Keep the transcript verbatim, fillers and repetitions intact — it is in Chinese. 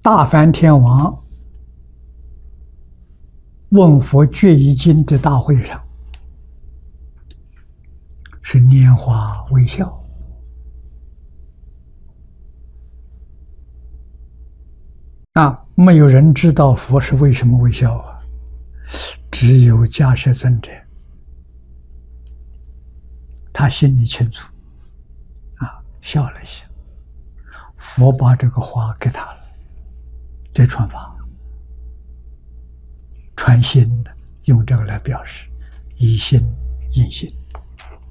大梵天王问佛决疑经的大会上，是拈花微笑。啊，没有人知道佛是为什么微笑啊，只有迦叶尊者，他心里清楚，啊，笑了一下。佛把这个花给他了，这传法，传心的，用这个来表示，以心印心。